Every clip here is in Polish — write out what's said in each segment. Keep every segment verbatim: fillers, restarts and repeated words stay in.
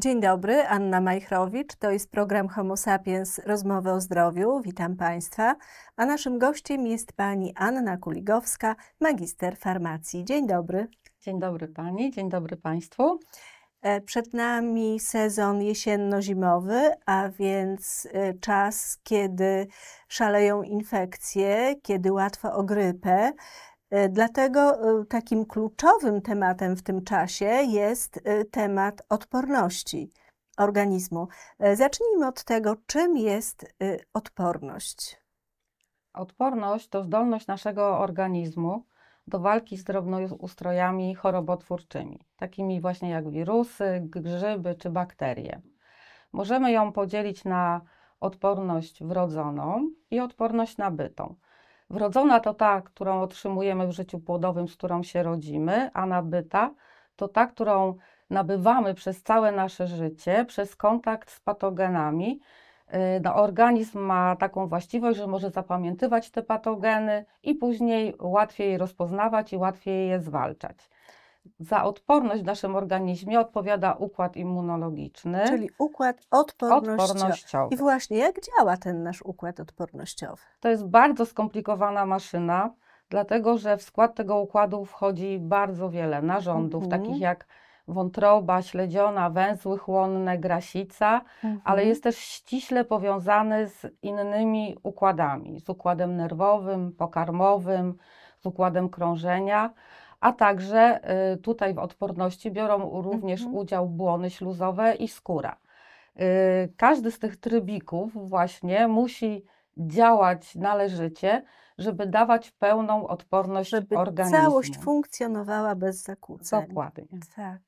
Dzień dobry, Anna Majchrowicz. To jest program Homo Sapiens, rozmowy o zdrowiu. Witam Państwa. A naszym gościem jest pani Anna Kuligowska, magister farmacji. Dzień dobry. Dzień dobry Pani, dzień dobry Państwu. Przed nami sezon jesienno-zimowy, a więc czas, kiedy szaleją infekcje, kiedy łatwo o grypę. Dlatego takim kluczowym tematem w tym czasie jest temat odporności organizmu. Zacznijmy od tego, czym jest odporność. Odporność to zdolność naszego organizmu do walki z drobnoustrojami chorobotwórczymi, takimi właśnie jak wirusy, grzyby czy bakterie. Możemy ją podzielić na odporność wrodzoną i odporność nabytą. Wrodzona to ta, którą otrzymujemy w życiu płodowym, z którą się rodzimy, a nabyta to ta, którą nabywamy przez całe nasze życie, przez kontakt z patogenami. No, organizm ma taką właściwość, że może zapamiętywać te patogeny i później łatwiej je rozpoznawać i łatwiej je zwalczać. Za odporność w naszym organizmie odpowiada układ immunologiczny. Czyli układ odpornościowy. odpornościowy. I właśnie jak działa ten nasz układ odpornościowy? To jest bardzo skomplikowana maszyna, dlatego że w skład tego układu wchodzi bardzo wiele narządów, Mhm. takich jak wątroba, śledziona, węzły chłonne, grasica, Mhm. ale jest też ściśle powiązany z innymi układami, z układem nerwowym, pokarmowym, z układem krążenia, a także y, tutaj w odporności biorą również Mhm. udział błony śluzowe i skóra. Y, każdy z tych trybików właśnie musi działać należycie, żeby dawać pełną odporność Żeby organizmu. całość funkcjonowała bez zakłóceń. Dokładnie. Tak.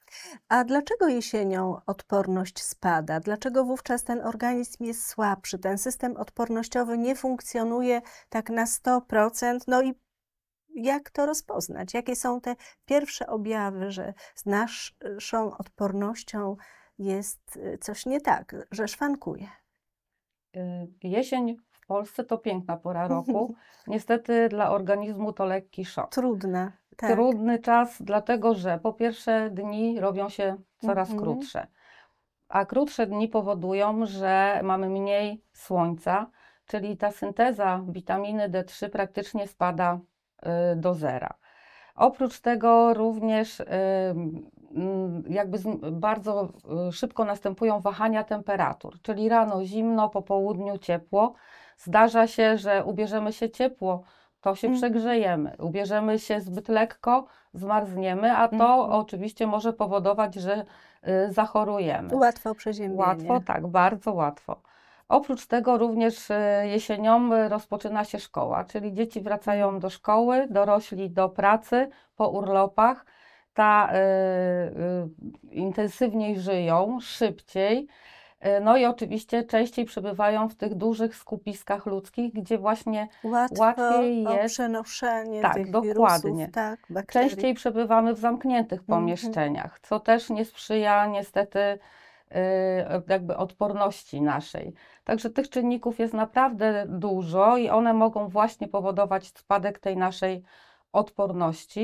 A dlaczego jesienią odporność spada? Dlaczego wówczas ten organizm jest słabszy? Ten system odpornościowy nie funkcjonuje tak na sto procent. No i jak to rozpoznać? Jakie są te pierwsze objawy, że z naszą odpornością jest coś nie tak, że szwankuje? Jesień w Polsce to piękna pora roku. Niestety dla organizmu to lekki szok. Trudna. Tak. Trudny czas, dlatego że po pierwsze dni robią się coraz Mhm. krótsze, a krótsze dni powodują, że mamy mniej słońca, czyli ta synteza witaminy D trzy praktycznie spada y, do zera. Oprócz tego również y, y, jakby z, bardzo y, szybko następują wahania temperatur, czyli rano zimno, po południu ciepło. Zdarza się, że ubierzemy się ciepło, to się Mhm. przegrzejemy. Ubierzemy się zbyt lekko, zmarzniemy, a to Mhm. oczywiście może powodować, że y, zachorujemy. Łatwo przeziębienie. Łatwo, tak, bardzo łatwo. Oprócz tego również y, jesienią y, rozpoczyna się szkoła, czyli dzieci wracają do szkoły, dorośli do pracy po urlopach. Ta y, y, intensywniej żyją, szybciej. No i oczywiście częściej przebywają w tych dużych skupiskach ludzkich, gdzie właśnie Łatwo łatwiej o jest. przenoszenie Tak, tych dokładnie. wirusów, tak, bakterii. Częściej przebywamy w zamkniętych Mhm. pomieszczeniach, co też nie sprzyja niestety y, jakby odporności naszej. Także tych czynników jest naprawdę dużo i one mogą właśnie powodować spadek tej naszej odporności.